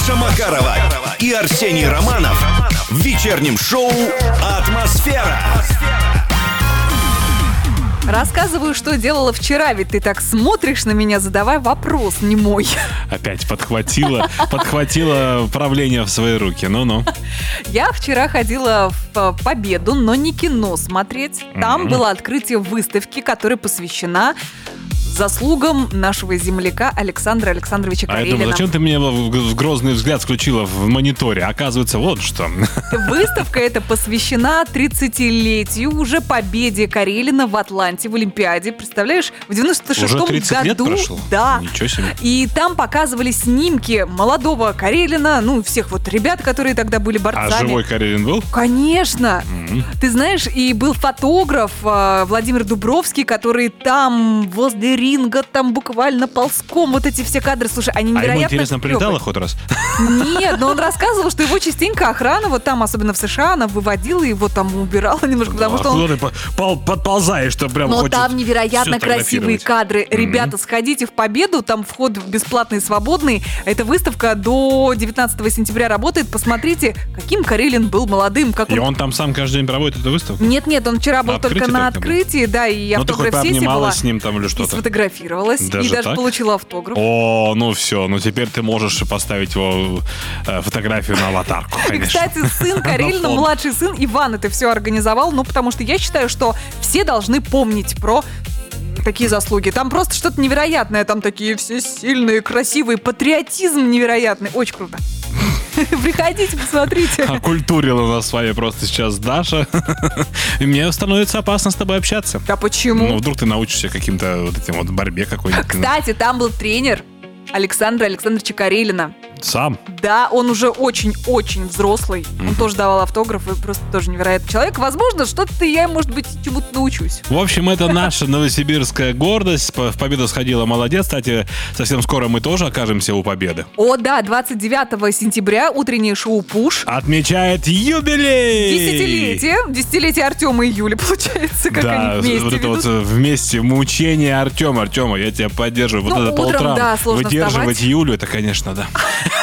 Даша Макарова и Арсений Романов в вечернем шоу «Атмосфера». Рассказываю, что делала вчера, ведь ты так смотришь на меня, задавай вопрос, не мой. Опять подхватила правление в свои руки. Ну-ну. Я вчера ходила в Победу, но не кино смотреть. Там было открытие выставки, которая посвящена заслугам нашего земляка Александра Александровича Карелина. А я думаю, зачем ты мне в грозный взгляд включила в мониторе? Оказывается, вот что. Выставка эта посвящена 30-летию уже победе Карелина в Атланте, в Олимпиаде. Представляешь, в 96-м уже 30 году. лет прошло? Да. Ничего себе. И там показывали снимки молодого Карелина, всех вот ребят, которые тогда были борцами. А живой Карелин был? Конечно. Ты знаешь, и был фотограф Владимир Дубровский, который там возле ринга, там буквально ползком, вот эти все кадры, слушай, они невероятно. А ему, интересно, клёвые. прилетало хоть раз? Нет, но он рассказывал, что его частенько охрана, вот там, особенно в США, она выводила его там, убирала немножко, потому что он... Ты подползаешь, что прям Но хочет там невероятно всё красивые сфотографировать. кадры. Ребята, сходите в Победу, там вход бесплатный, свободный. Эта выставка до 19 сентября работает. Посмотрите, каким Карелин был молодым. Как И он там сам каждый день проводит эту выставку? Нет, он вчера был На только открытии на только был? открытии, да, и Ну ты хоть автограф-сессия была. пообнималась с ним там или И что-то? сфотографировалась, Даже и даже так? получила автограф. О, ну все, теперь ты можешь поставить его фотографию на аватарку, И, конечно. кстати, сын Карелина, На фон. младший сын Иван это все организовал, потому что я считаю, что все должны помнить про такие заслуги. Там просто что-то невероятное, там такие все сильные, красивые, патриотизм невероятный. Очень круто. Приходите, посмотрите. Окультурила нас с вами просто сейчас Даша. И мне становится опасно с тобой общаться. Да почему? Ну, вдруг ты научишься каким-то вот этим вот борьбе какой-нибудь. Кстати, там был тренер Александра Александровича Карелина. Сам. Да, он уже очень-очень взрослый. Он тоже давал автографы, просто тоже невероятный человек. Возможно, что-то я, может быть, чему-то научусь. В общем, это наша новосибирская гордость. В Победу сходила молодец. Кстати, совсем скоро мы тоже окажемся у Победы. О, да, 29 сентября утреннее шоу «Пуш». Отмечает юбилей! Десятилетие Артема и Юли, получается, как Да, они вместе вот это ведут. вот вместе мучение Артема. Артема, я тебя поддерживаю. Вот это по утром, утрам да, сложно выдерживать вставать. Юлю, это, конечно, да.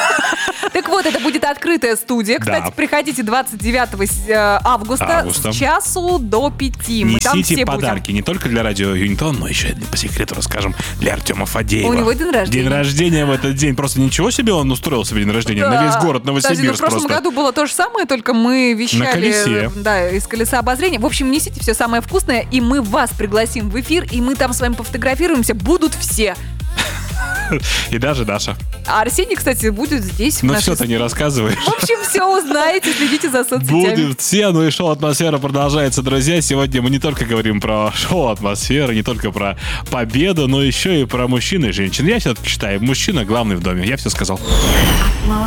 Так вот, это будет открытая студия. Кстати, Да. приходите 29 августа с часу до 5. Мы там Несите все подарки не только для радио Юнитон, но еще и по секрету расскажем для Артема Фадеева. У него день рождения. День рождения в этот день. Просто ничего себе он устроил себе день рождения на весь город Подожди, Новосибирск в прошлом просто. году было то же самое, только мы вещали На колесе. Да, из колеса обозрения. В общем, несите все самое вкусное, и мы вас пригласим в эфир, и мы там с вами пофотографируемся. Будут все. И даже Даша. А Арсений, кстати, будет здесь. в Ну нашей все, ты не рассказываешь. В общем, все узнаете, следите за соцсетями. Будет все, ну и шоу «Атмосфера» продолжается, друзья. Сегодня мы не только говорим про шоу «Атмосфера», не только про победу, но еще и про мужчин и женщин. Я все-таки считаю, мужчина главный в доме. Я все сказал.